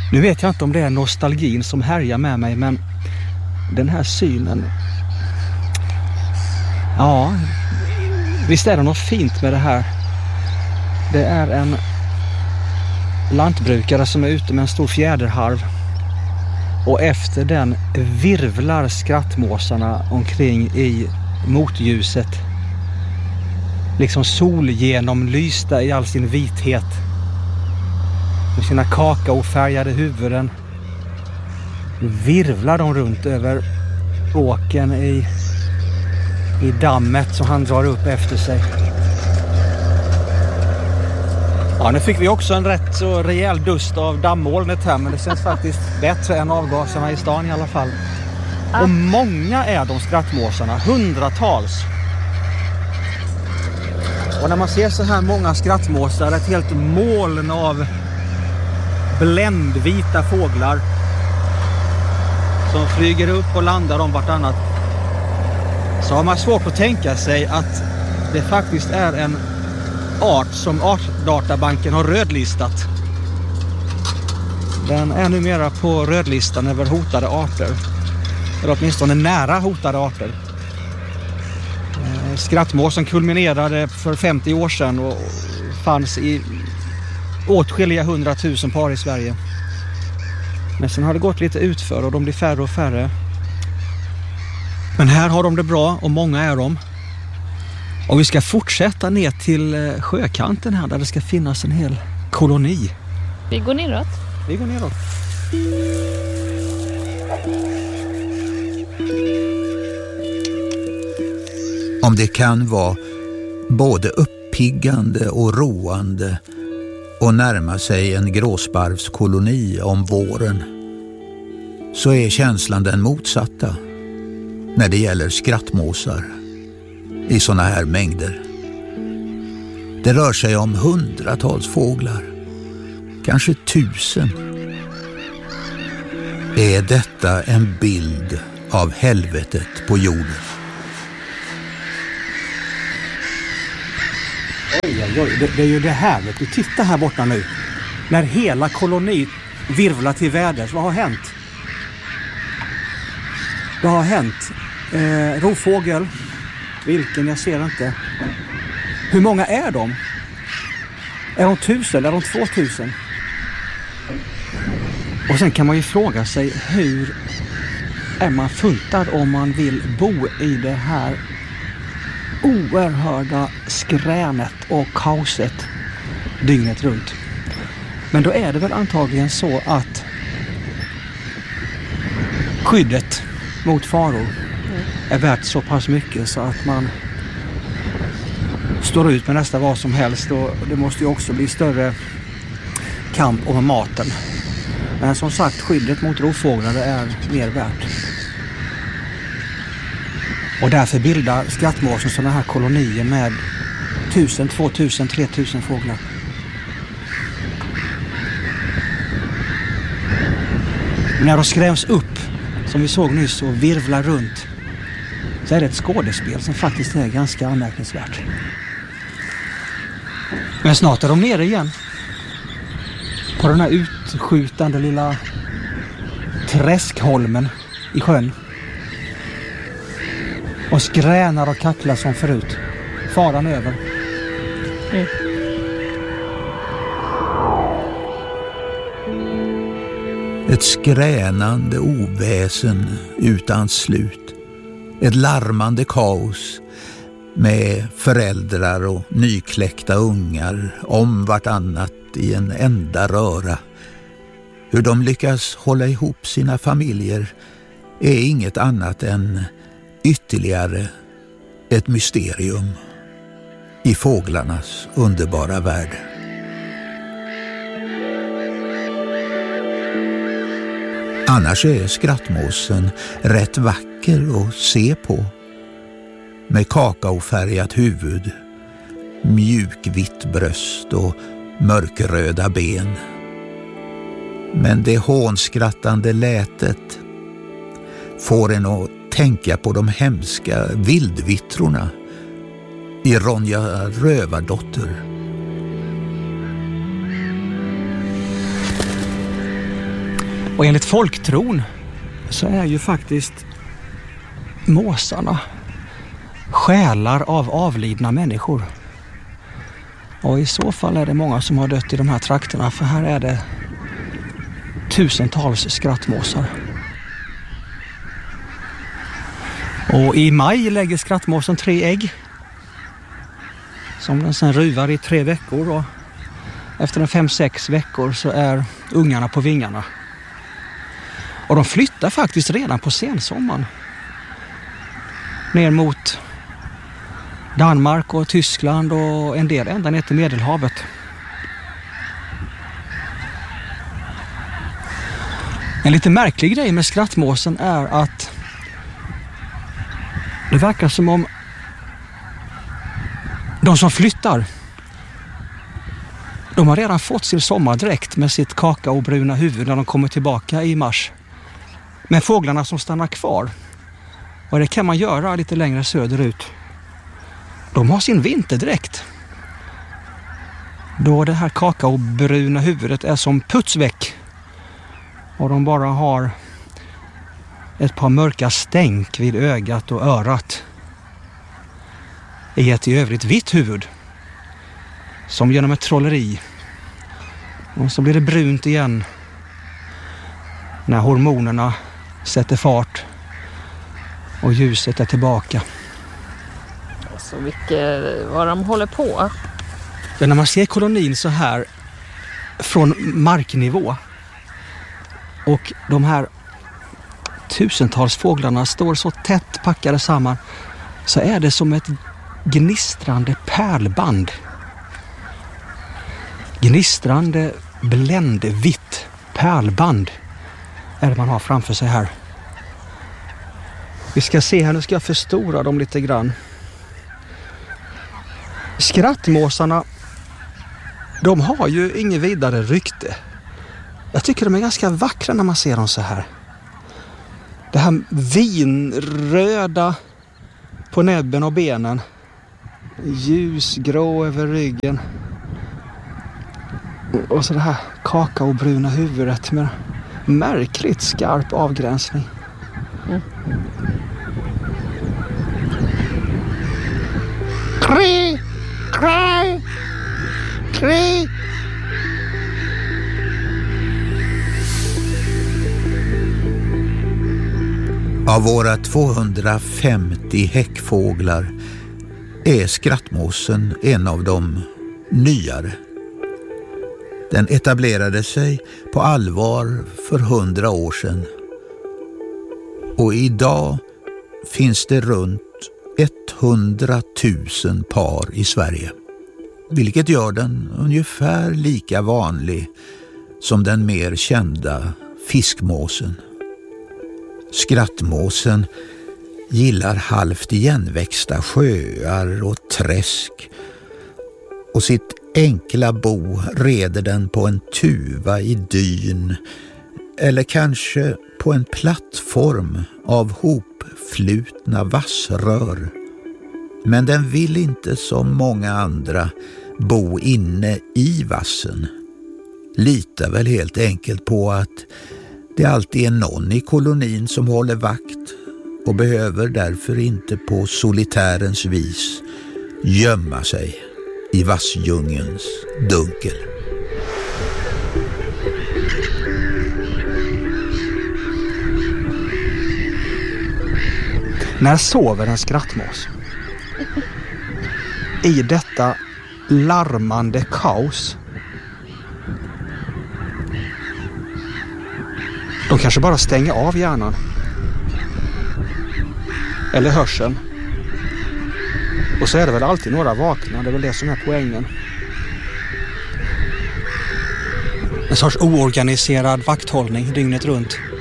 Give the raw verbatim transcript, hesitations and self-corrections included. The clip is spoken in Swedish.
Nu vet jag inte om det är nostalgin som härjar med mig, men den här synen... Ja, visst är det något fint med det här. Det är en lantbrukare som är ute med en stor fjäderharv. Och efter den virvlar skrattmåsarna omkring i motljuset. Liksom solgenomlysta i all sin vithet. Med sina kakaofärgade huvuden virvlar de runt över åken i, i dammet som han drar upp efter sig. Ja, nu fick vi också en rätt så rejäl dust av dammolnet här, men det känns faktiskt bättre än avgaserna i stan i alla fall. Och många är de skrattmåsarna, hundratals. Och när man ser så här många skrattmåsar, ett helt moln av bländvita fåglar som flyger upp och landar om vartannat, så har man svårt att tänka sig att det faktiskt är en art som Artdatabanken har rödlistat. Den är numera på rödlistan över hotade arter. Eller åtminstone nära hotade arter. Skrattmåsen kulminerade för femtio år sedan och fanns i åtskilliga hundratusen par i Sverige. Men sen har det gått lite utför och de blir färre och färre. Men här har de det bra och många är de. Och vi ska fortsätta ner till sjökanten här där det ska finnas en hel koloni. Vi går neråt. Vi går neråt. Om det kan vara både uppiggande och roande och närma sig en gråsparvskoloni om våren, så är känslan den motsatta när det gäller skrattmåsar i såna här mängder. Det rör sig om hundratals fåglar, kanske tusen. Är detta en bild av helvetet på jorden? Oj, oj, oj. Det, det är ju det här. Vet du, titta här borta nu. När hela koloni virvlar till väders. Vad har hänt? Det har hänt. Eh, rovfågel. Vilken? Jag ser inte. Hur många är de? Är de tusen? Är de två tusen? Och sen kan man ju fråga sig, hur är man funtad om man vill bo i det här oerhörda skränet och kaoset dygnet runt? Men då är det väl antagligen så att skyddet mot faror är värt så pass mycket så att man står ut med nästan vad som helst, och det måste ju också bli större kamp om maten. Men som sagt, skyddet mot rovfåglar är mer värt. Och därför bildar skrattmåsen sådana här kolonier med tusen, två tusen, tre tusen fåglar. När de skräms upp, som vi såg nyss, och virvlar runt, så är det ett skådespel som faktiskt är ganska anmärkningsvärt. Men snart är de nere igen. På den här utskjutande lilla träskholmen i sjön. Och skränar och kacklar som förut. Faran över. Mm. Ett skränande oväsen utan slut. Ett larmande kaos med föräldrar och nykläckta ungar om vartannat i en enda röra. Hur de lyckas hålla ihop sina familjer är inget annat än ytterligare ett mysterium i fåglarnas underbara värld. Annars är skrattmåsen rätt vacker att se på. Med kakaofärgat huvud, mjukvitt bröst och mörkröda ben. Men det hånskrattande lätet får en att tänka på de hemska vildvittrorna i Ronja Rövardotter. Och enligt folktron så är ju faktiskt måsarna själar av avlidna människor. Och i så fall är det många som har dött i de här trakterna, för här är det tusentals skrattmåsar. Och i maj lägger skrattmåsen tre ägg som den sen ruvar i tre veckor, och efter en fem sex veckor så är ungarna på vingarna. Och de flyttar faktiskt redan på sensommaren ner mot Danmark och Tyskland och en del ända ner till Medelhavet. En lite märklig grej med skrattmåsen är att det verkar som om de som flyttar, de har redan fått sin sommardräkt med sitt kakaobruna huvud när de kommer tillbaka i mars. Men fåglarna som stannar kvar, och det kan man göra lite längre söderut, de har sin vinterdräkt. Då det här kakaobruna huvudet är som putsväck och de bara har ett par mörka stänk vid ögat och örat i ett i övrigt vitt huvud som genom ett trolleri. Och så blir det brunt igen när hormonerna sätter fart och ljuset är tillbaka. Så mycket vad de håller på. Ja, när man ser kolonin så här från marknivå och de här tusentals fåglarna står så tätt packade samman, så är det som ett gnistrande pärlband. Gnistrande bländvitt pärlband är det man har framför sig här. Vi ska se här, nu ska jag förstora dem lite grann. Skrattmåsarna, de har ju ingen vidare rykte. Jag tycker de är ganska vackra när man ser dem så här. Det här vinröda på näbben och benen. Ljusgrå över ryggen. Och så det här kakaobruna huvudet med märkligt skarp avgränsning. Mm. Kri! Kri! Kri! Av våra tvåhundrafemtio häckfåglar är skrattmåsen en av de nyare. Den etablerade sig på allvar för hundra år sedan. Och idag finns det runt hundratusen par i Sverige. Vilket gör den ungefär lika vanlig som den mer kända fiskmåsen. Skrattmåsen gillar halvt igenväxta sjöar och träsk, och sitt enkla bo reder den på en tuva i dyn eller kanske på en plattform av hopflutna vassrör. Men den vill inte som många andra bo inne i vassen. Litar väl helt enkelt på att det alltid är någon i kolonin som håller vakt och behöver därför inte på solitärens vis gömma sig i vassdjungelns dunkel. När sover en skrattmås? I detta larmande kaos. De kanske bara stänger av hjärnan. Eller hörseln. Och så är det väl alltid några vakna. Det är väl det som är poängen. En sorts oorganiserad vakthållning dygnet runt.